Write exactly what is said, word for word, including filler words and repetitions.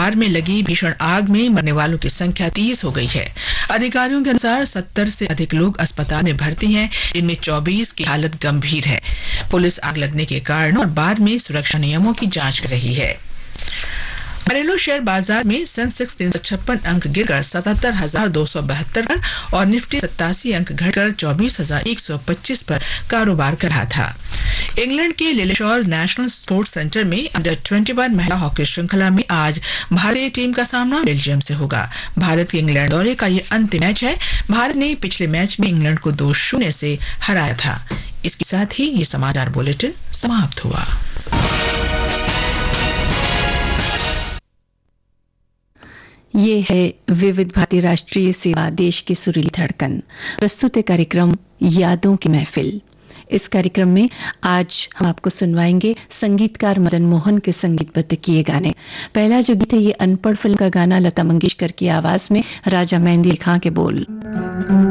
Car में लगी भीषण आग में मरने वालों की संख्या तीस हो गई है। अधिकारियों के अनुसार सत्तर से अधिक लोग अस्पताल में भर्ती हैं, इनमें चौबीस की हालत गंभीर है। पुलिस आग लगने के कारणों और बाद में सुरक्षा नियमों की जांच कर रही है। घरेलू शेयर बाजार में सेंसेक्स तीन सौ छप्पन अंक गिरकर सतहत्तर हजार दो सौ बहत्तर पर और निफ्टी सत्तासी अंक घटकर चौबीस हजार एक सौ पच्चीस पर कारोबार कर रहा था। इंग्लैंड के लिलेशॉर नेशनल स्पोर्ट्स सेंटर में अंडर इक्कीस महिला हॉकी श्रृंखला में आज भारतीय टीम का सामना बेल्जियम से होगा। भारत के इंग्लैंड दौरे का ये अंतिम मैच है। भारत ने पिछले मैच में इंग्लैंड को दो शून्य से हराया था। इसके साथ ही ये समाचार बुलेटिन समाप्त हुआ। ये है विविध भारती राष्ट्रीय सेवा, देश की सुरीली धड़कन। प्रस्तुत है कार्यक्रम यादों की महफिल। इस कार्यक्रम में आज हम आपको सुनवाएंगे संगीतकार मदन मोहन के संगीतबद्ध किए गाने। पहला जो गीत है ये अनपढ़ फिल्म का गाना, लता मंगेशकर की आवाज में, राजा मेहंदी खां के बोल।